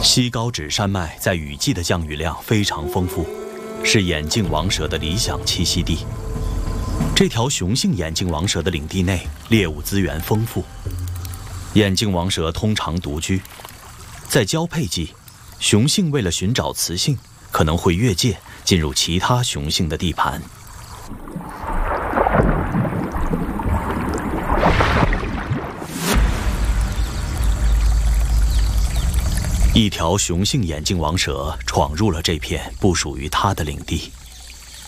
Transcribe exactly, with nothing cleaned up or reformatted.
西高趾山脉在雨季的降雨量非常丰富，是眼镜王蛇的理想栖息地。这条雄性眼镜王蛇的领地内猎物资源丰富，眼镜王蛇通常独居。在交配季，雄性为了寻找雌性，可能会越界进入其他雄性的地盘。一条雄性眼镜王蛇闯入了这片不属于它的领地。